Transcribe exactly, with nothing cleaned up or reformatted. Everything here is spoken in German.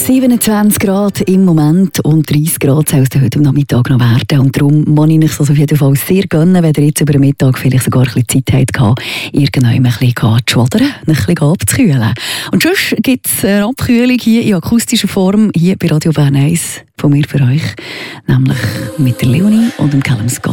siebenundzwanzig Grad im Moment und dreißig Grad soll es heute am Nachmittag noch werden. Und darum muss ich euch das auf jeden Fall sehr gönnen, wenn ihr jetzt über den Mittag vielleicht sogar ein bisschen Zeit habt, irgendwann ein bisschen zu schwaddern, ein bisschen abzukühlen. Und sonst gibt es eine Abkühlung hier in akustischer Form, hier bei Radio Bern eins von mir für euch, nämlich mit der Leonie und dem Callum Scott.